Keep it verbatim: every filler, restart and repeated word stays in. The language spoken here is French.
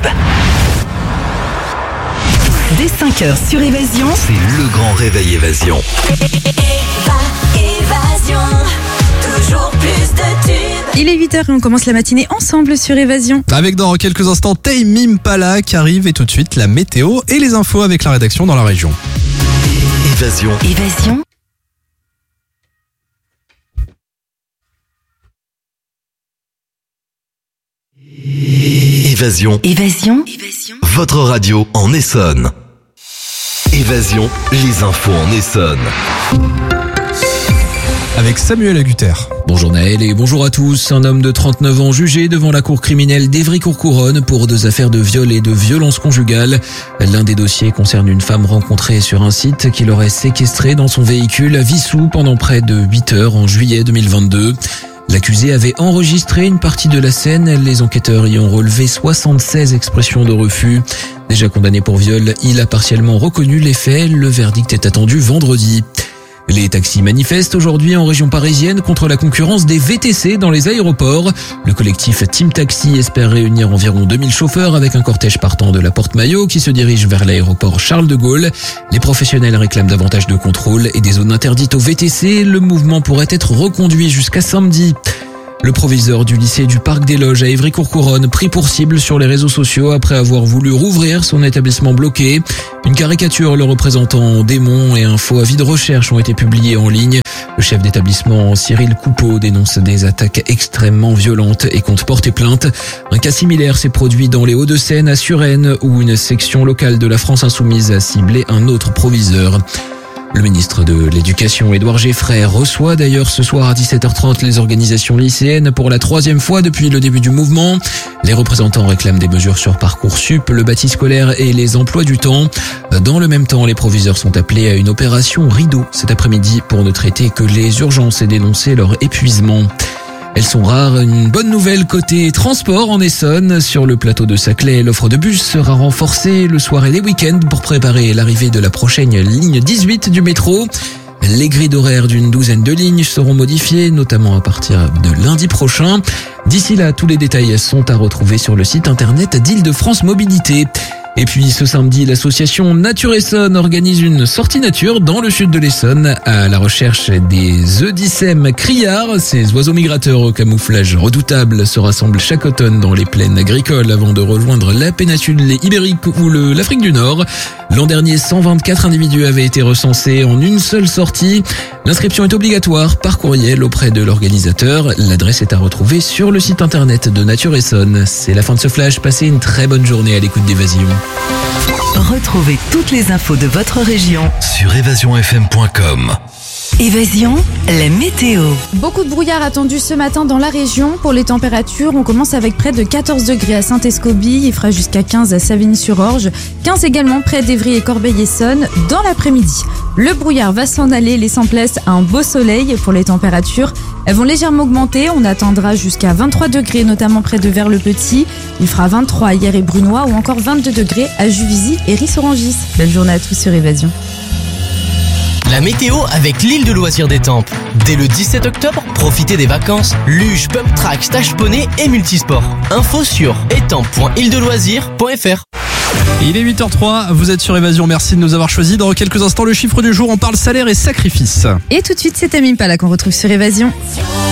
Dès cinq heures sur Évasion, c'est le grand réveil Évasion. Évasion, toujours plus de tubes. Il est huit heures et on commence la matinée ensemble sur Évasion. Avec dans quelques instants Tame Impala qui arrive et tout de suite la météo et les infos avec la rédaction dans la région. Évasion. Évasion. Évasion. Évasion. Évasion. Votre radio en Essonne. Évasion, les infos en Essonne. Avec Samuel Agutter. Bonjour Naël et bonjour à tous. Un homme de trente-neuf ans jugé devant la cour criminelle d'Évry-Courcouronnes pour deux affaires de viol et de violence conjugale. L'un des dossiers concerne une femme rencontrée sur un site qu'il aurait séquestrée dans son véhicule à Vissou pendant près de huit heures en juillet deux mille vingt-deux. L'accusé avait enregistré une partie de la scène. Les enquêteurs y ont relevé soixante-seize expressions de refus. Déjà condamné pour viol, il a partiellement reconnu les faits. Le verdict est attendu vendredi. Les taxis manifestent aujourd'hui en région parisienne contre la concurrence des V T C dans les aéroports. Le collectif Team Taxi espère réunir environ deux mille chauffeurs avec un cortège partant de la Porte-Maillot qui se dirige vers l'aéroport Charles de Gaulle. Les professionnels réclament davantage de contrôle et des zones interdites aux V T C. Le mouvement pourrait être reconduit jusqu'à samedi. Le proviseur du lycée du Parc des Loges à Évry-Courcouronnes pris pour cible sur les réseaux sociaux après avoir voulu rouvrir son établissement bloqué. Une caricature le représentant en démon et un faux avis de recherche ont été publiés en ligne. Le chef d'établissement Cyril Coupeau dénonce des attaques extrêmement violentes et compte porter plainte. Un cas similaire s'est produit dans les Hauts-de-Seine à Suresnes où une section locale de la France Insoumise a ciblé un autre proviseur. Le ministre de l'Éducation, Édouard Geffray, reçoit d'ailleurs ce soir à dix-sept heures trente les organisations lycéennes pour la troisième fois depuis le début du mouvement. Les représentants réclament des mesures sur Parcoursup, le bâti scolaire et les emplois du temps. Dans le même temps, les proviseurs sont appelés à une opération rideau cet après-midi pour ne traiter que les urgences et dénoncer leur épuisement. Elles sont rares. Une bonne nouvelle côté transport en Essonne. Sur le plateau de Saclay, l'offre de bus sera renforcée le soir et les week-ends pour préparer l'arrivée de la prochaine ligne dix-huit du métro. Les grilles d'horaire d'une douzaine de lignes seront modifiées, notamment à partir de lundi prochain. D'ici là, tous les détails sont à retrouver sur le site internet d'Île-de-France Mobilité. Et puis ce samedi, l'association Nature Essonne organise une sortie nature dans le sud de l'Essonne à la recherche des eudicèmes criards. Ces oiseaux migrateurs au camouflage redoutable se rassemblent chaque automne dans les plaines agricoles avant de rejoindre la péninsule ibérique ou le, l'Afrique du Nord. L'an dernier, cent vingt-quatre individus avaient été recensés en une seule sortie. L'inscription est obligatoire par courriel auprès de l'organisateur. L'adresse est à retrouver sur le site internet de Nature Essonne. C'est la fin de ce flash. Passez une très bonne journée à l'écoute d'Évasion. Retrouvez toutes les infos de votre région Sur évasion f m point com. Évasion, la météo. Beaucoup de brouillard attendu ce matin dans la région. Pour les températures, on commence avec près de quatorze degrés à Saint-Escobie. Il fera jusqu'à quinze à Savigny-sur-Orge. quinze également près d'Évry et Corbeil-Essonnes dans l'après-midi. Le brouillard va s'en aller, laissant place à un beau soleil. Pour les températures, elles vont légèrement augmenter. On atteindra jusqu'à vingt-trois degrés, notamment près de Vers-le-Petit. Il fera vingt-trois à Hyères et Brunois ou encore vingt-deux degrés à Juvisy et Ris-Orangis. Belle journée à tous sur Évasion. La météo avec l'île de loisirs d'Étampes. Dès le dix-sept octobre, profitez des vacances, luge, pump track, stage poney et multisport. Info sur étampes point île de loisirs point f r. Il est huit heures trois, vous êtes sur Évasion, merci de nous avoir choisis. Dans quelques instants, le chiffre du jour, on parle salaire et sacrifice. Et tout de suite, c'est Tame Impala qu'on retrouve sur Évasion.